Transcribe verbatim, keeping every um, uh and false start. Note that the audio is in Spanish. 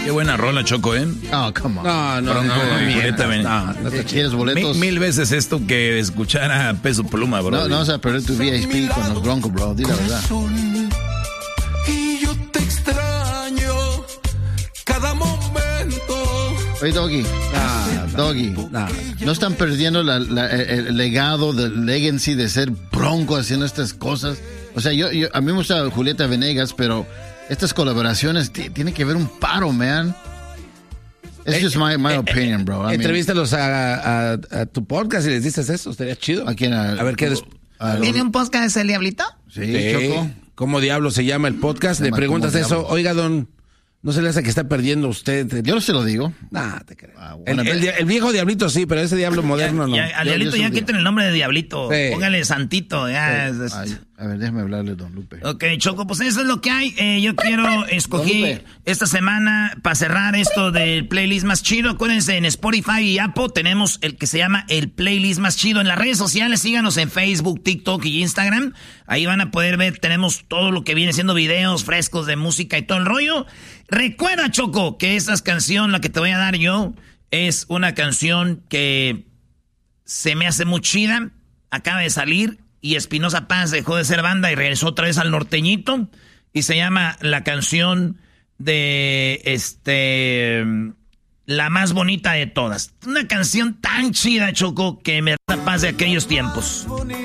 Qué buena rola, Choco, ¿eh? Oh, come on. No, no, Bronco, no, no, Julieta Venegas. no, no te ¿Quieres boletos? Mil, mil veces esto que escuchar a Peso Pluma, bro. No, no vas a perder tu V I P con los Broncos, bro. Di la verdad. Y yo te extraño cada momento. Oye, Doggy. Ah, Doggy. no. ¿No están perdiendo la, la, el, el legado del legacy de ser Bronco haciendo estas cosas? O sea, yo, yo a mí me gusta Julieta Venegas, pero estas colaboraciones t- tiene que haber un paro, man. It's just my, my opinion, bro. I mean, Entrevístalos a, a, a tu podcast y les dices eso, estaría chido. ¿A quién? A, A ver qué... des- a- ¿Tiene un podcast el Diablito? Sí, Sí. Choco. ¿Cómo diablo se llama el podcast? Se Le llama preguntas ¿Cómo eso. diablos? Oiga, don, ¿no se le hace que está perdiendo usted? Yo no se lo digo. Nah, te creo. Ah, bueno, el, el dia- el viejo diablito sí, pero ese diablo moderno no. Ya, al Yo- Diablito yo ya soy quiten el nombre de Diablito. Sí. Póngale Santito. Ya, es- es- Ay, a ver, déjame hablarle, don Lupe. Ok, Choco, pues eso es lo que hay. Eh, yo quiero escoger esta semana para cerrar esto del playlist más chido. Acuérdense, en Spotify y Apple tenemos el que se llama el playlist más chido. En las redes sociales síganos en Facebook, TikTok y Instagram. Ahí van a poder ver, tenemos todo lo que viene siendo videos frescos de música y todo el rollo. Recuerda, Choco, que esa canción, la que te voy a dar yo, es una canción que se me hace muy chida. Acaba de salir. Y Espinosa Paz dejó de ser banda y regresó otra vez al norteñito. Y se llama la canción de este La más bonita de todas. Una canción tan chida, Choco, que me da paz de aquellos tiempos.